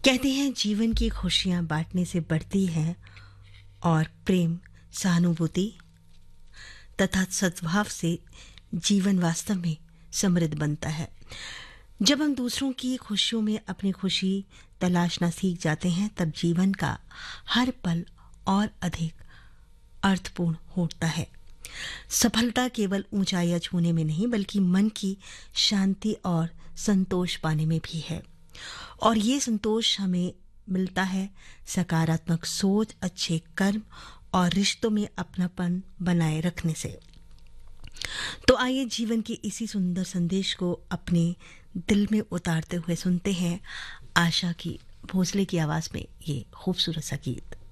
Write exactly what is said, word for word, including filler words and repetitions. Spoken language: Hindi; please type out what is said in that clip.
कहते हैं जीवन की खुशियां बांटने से बढ़ती हैं और प्रेम, सहानुभूति तथा सद्भाव से जीवन वास्तव में समृद्ध बनता है। जब हम दूसरों की खुशियों में अपनी खुशी तलाशना सीख जाते हैं, तब जीवन का हर पल और अधिक अर्थपूर्ण होता है। सफलता केवल ऊंचाइयां छूने में नहीं, बल्कि मन की शांति और संतोष पाने में भी है। और ये संतोष हमें मिलता है सकारात्मक सोच, अच्छे कर्म और रिश्तों में अपनापन बनाए रखने से। तो आइए जीवन के इसी सुंदर संदेश को अपने दिल में उतारते हुए सुनते हैं आशा की भोसले की आवाज में ये खूबसूरत सा गीत।